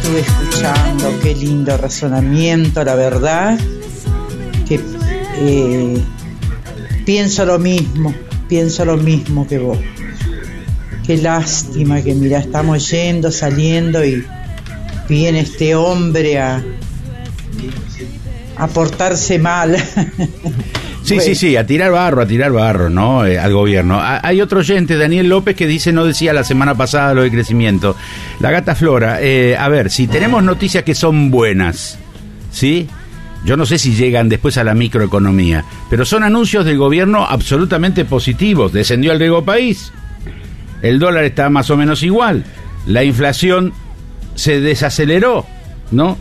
estuve escuchando, qué lindo razonamiento, la verdad, que pienso lo mismo que vos. Qué lástima que mira, estamos saliendo y viene este hombre a portarse mal. Sí, Bueno. sí, a tirar barro, ¿no? Al gobierno. Hay otro oyente, Daniel López, que dice, no decía la semana pasada lo de crecimiento. La gata Flora, a ver, si tenemos noticias que son buenas, ¿sí? Yo no sé si llegan después a la microeconomía, pero son anuncios del gobierno absolutamente positivos. Descendió el riesgo país, el dólar está más o menos igual, la inflación se desaceleró, ¿no?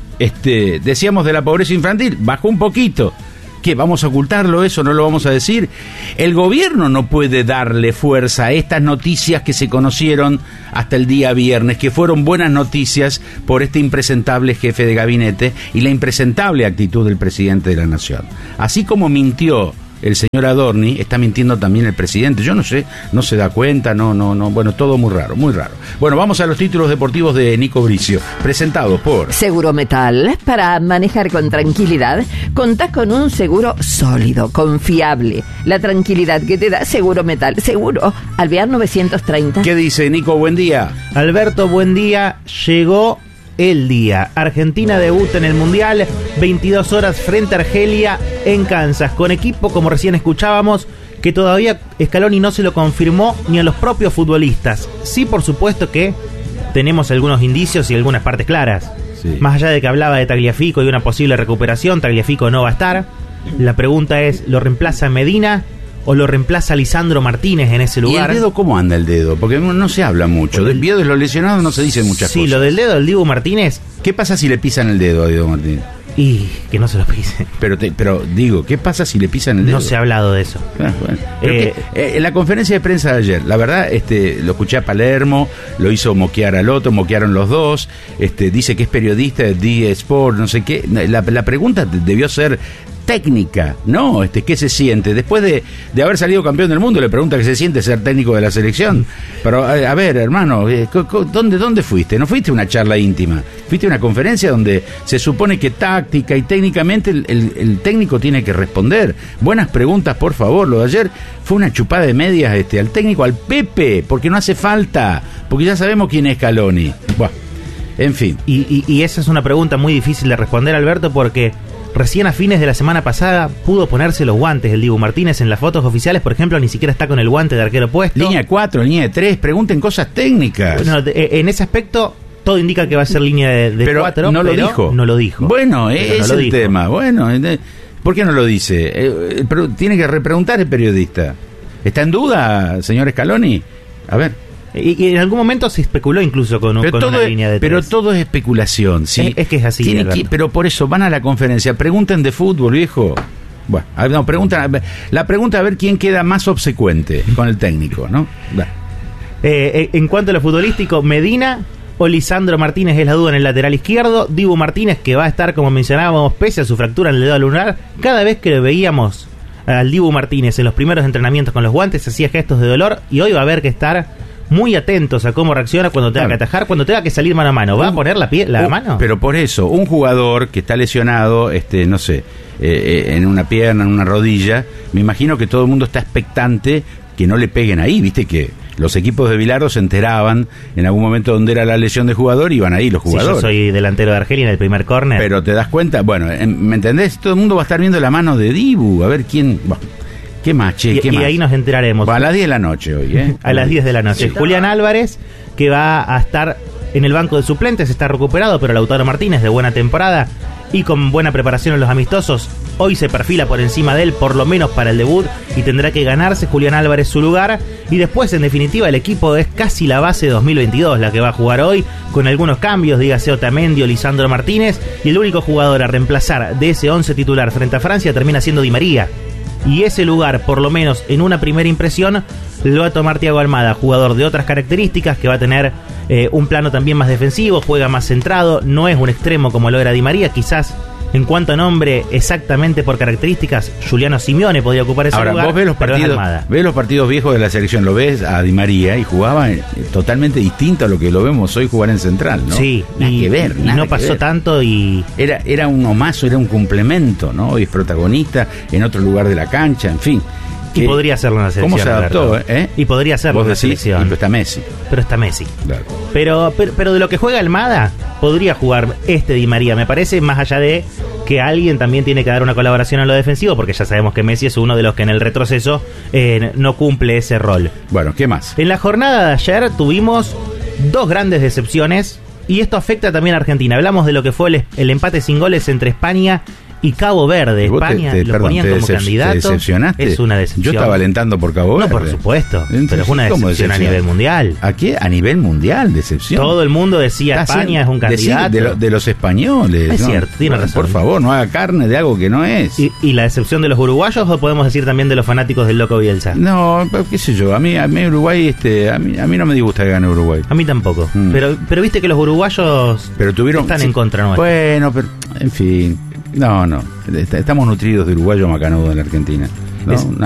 Decíamos de la pobreza infantil, bajó un poquito. ¿Qué? ¿Vamos a ocultarlo eso? ¿No lo vamos a decir? El gobierno no puede darle fuerza a estas noticias que se conocieron hasta el día viernes, que fueron buenas noticias por este impresentable jefe de gabinete y la impresentable actitud del presidente de la nación. Así como mintió el señor Adorni, está mintiendo también el presidente. Yo no sé, no se da cuenta, no, bueno, todo muy raro, muy raro. Bueno, vamos a los títulos deportivos de Nico Bricio, presentados por Seguro Metal. Para manejar con tranquilidad, contá con un seguro sólido, confiable. La tranquilidad que te da Seguro Metal. Seguro. Alvear 930. ¿Qué dice Nico? Buen día. Alberto, buen día. Llegó el día. Argentina debuta en el Mundial, 22 horas frente a Argelia en Kansas, con equipo, como recién escuchábamos, que todavía Scaloni no se lo confirmó ni a los propios futbolistas. Sí, por supuesto que tenemos algunos indicios y algunas partes claras. Sí. Más allá de que hablaba de Tagliafico y una posible recuperación, Tagliafico no va a estar. La pregunta es, ¿lo reemplaza Medina o lo reemplaza Lisandro Martínez en ese lugar? ¿Y el dedo cómo anda el dedo? Porque no se habla mucho. Del dedo de los lesionados no se dicen muchas cosas. Sí, lo del dedo del Dibu Martínez. ¿Qué pasa si le pisan el dedo a Diego Martínez? Y que no se lo pise. Pero digo, ¿qué pasa si le pisan el dedo? No se ha hablado de eso. Ah, bueno. En la conferencia de prensa de ayer, la verdad, lo escuché a Palermo, lo hizo moquear al otro, moquearon los dos, dice que es periodista de D Sport, no sé qué. La pregunta debió ser técnica, ¿no? ¿Qué se siente? Después de haber salido campeón del mundo, le pregunta qué se siente ser técnico de la selección. Pero, a ver, hermano, ¿dónde fuiste? ¿No fuiste a una charla íntima? ¿Fuiste a una conferencia donde se supone que táctica y técnicamente el técnico tiene que responder? Buenas preguntas, por favor. Lo de ayer fue una chupada de medias al técnico, al Pepe, porque no hace falta, porque ya sabemos quién es Scaloni. Buah, en fin. Y esa es una pregunta muy difícil de responder, Alberto, porque recién a fines de la semana pasada pudo ponerse los guantes el Dibu Martínez. En las fotos oficiales, por ejemplo, ni siquiera está con el guante de arquero puesto. Línea 4, línea 3, pregunten cosas técnicas. Bueno, en ese aspecto todo indica que va a ser línea de pero 4, no lo pero dijo. no lo dijo. Bueno, ese es el dijo. tema. Bueno, ¿por qué no lo dice? Tiene que repreguntar el periodista. ¿Está en duda, señor Scaloni? A ver. Y en algún momento se especuló incluso con una línea de 3. Pero todo es especulación, ¿sí? Es que es así. Pero por eso van a la conferencia, pregunten de fútbol, viejo. Bueno, la pregunta a ver quién queda más obsecuente con el técnico, ¿no? En cuanto a lo futbolístico, Medina o Lisandro Martínez es la duda en el lateral izquierdo. Dibu Martínez, que va a estar, como mencionábamos, pese a su fractura en el dedo lunar. Cada vez que lo veíamos al Dibu Martínez en los primeros entrenamientos con los guantes, hacía gestos de dolor, y hoy va a haber que estar muy atentos a cómo reacciona cuando tenga que atajar, cuando tenga que salir mano a mano. ¿Va a poner la mano? Pero por eso, un jugador que está lesionado, no sé, en una pierna, en una rodilla, me imagino que todo el mundo está expectante que no le peguen ahí. Viste que los equipos de Bilardo se enteraban en algún momento donde era la lesión de jugador, iban ahí los jugadores. Sí, yo soy delantero de Argelia en el primer córner. Pero te das cuenta, bueno, ¿me entendés? Todo el mundo va a estar viendo la mano de Dibu, a ver quién... Bueno, ¿qué más, che? ¿Qué y más? Ahí nos enteraremos. A las 10 de la noche hoy, ¿eh? A las 10 de la noche. Sí. Julián Álvarez, que va a estar en el banco de suplentes, está recuperado, pero Lautaro Martínez, de buena temporada y con buena preparación en los amistosos, hoy se perfila por encima de él, por lo menos para el debut, y tendrá que ganarse Julián Álvarez su lugar. Y después, en definitiva, el equipo es casi la base de 2022 la que va a jugar hoy, con algunos cambios, dígase Otamendi o Lisandro Martínez, y el único jugador a reemplazar de ese 11 titular frente a Francia termina siendo Di María. Y ese lugar, por lo menos en una primera impresión, lo va a tomar Thiago Almada, jugador de otras características, que va a tener un plano también más defensivo, juega más centrado, no es un extremo como lo era Di María, quizás En cuanto a nombre, exactamente por características, Giuliano Simeone podría ocupar ese Ahora, lugar. vos ves los partidos viejos de la selección, lo ves a Di María y jugaba totalmente distinto a lo que lo vemos hoy jugar en Central, ¿no? Sí, nada que ver, y nada no que pasó ver. tanto y... Era uno más, era un complemento, ¿no? Hoy es protagonista en otro lugar de la cancha, en fin. Y podría hacerlo en la selección. ¿Cómo se adaptó, Alberto. Y podría hacerlo vos en la decís, selección. pero está Messi. Pero está Messi. Claro. Pero de lo que juega Almada, podría jugar Di María, me parece, más allá de que alguien también tiene que dar una colaboración a lo defensivo, porque ya sabemos que Messi es uno de los que en el retroceso no cumple ese rol. Bueno, ¿qué más? En la jornada de ayer tuvimos 2 grandes decepciones, y esto afecta también a Argentina. Hablamos de lo que fue el empate sin goles entre España y Cabo Verde. España lo ponían como candidato. ¿Te decepcionaste? Es una decepción. Yo estaba alentando por Cabo Verde. No, por supuesto. Entonces, pero fue una ¿cómo decepción a nivel mundial. ¿A qué? ¿A nivel mundial? ¿Decepción? Todo el mundo decía España es un candidato. De los españoles. Es ¿no? cierto, tiene razón. Por favor, no haga carne de algo que no es. ¿Y la decepción de los uruguayos o podemos decir también de los fanáticos del Loco Bielsa? No, qué sé yo. A mí Uruguay, a mí no me disgusta que gane Uruguay. A mí tampoco. Pero viste que los uruguayos están en contra nuestra. Bueno, pero en fin. No. Estamos nutridos de uruguayo macanudo en la Argentina. ¿no?